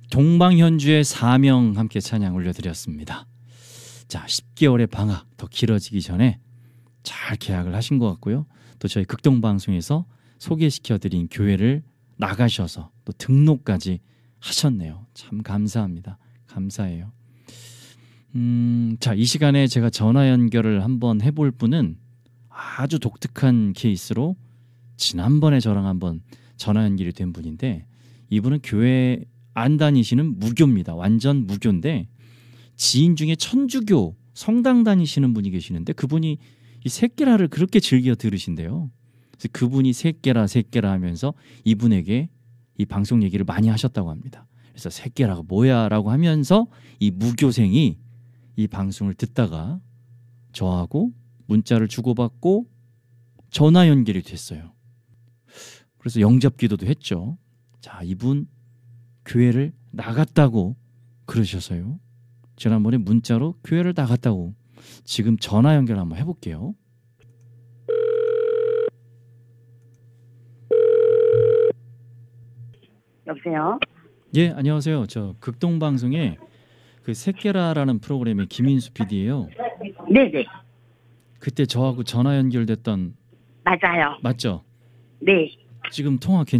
동방현주의 사명 함께 찬양 올려드렸습니다. 자, 10개월의 방학 더 길어지기 전에 잘 계약을 하신 것 같고요. 또 저희 극동방송에서 소개시켜드린 교회를 나가셔서 또 등록까지 하셨네요. 참 감사합니다. 감사해요. 자, 이 시간에 제가 전화 연결을 한번 해볼 분은 아주 독특한 케이스로 지난번에 저랑 한번 전화 연결이 된 분인데, 이분은 교회 안 다니시는 무교입니다. 완전 무교인데 지인 중에 천주교 성당 다니시는 분이 계시는데 그분이 이 새끼라를 그렇게 즐겨 들으신대요. 그래서 그분이 새끼라 하면서 이분에게 이 방송 얘기를 많이 하셨다고 합니다. 그래서 새끼라가 뭐야 라고 하면서 이 무교생이 이 방송을 듣다가 저하고 문자를 주고받고 전화 연결이 됐어요. 그래서 영접 기도도 했죠. 자, 이분 교회를 나갔다고 그러셔서요. 지난번에 문자로 교회를 나갔다고. 지금 전화 연결 한번 해볼게요. 여보세요? 예, 안녕하세요. 저 극동방송에 그 새끼라라는 프로그램의 김인수 PD예요. 네네. 그때 저하고 전화 연결됐던 맞아요. 맞죠? 네. 지금 통화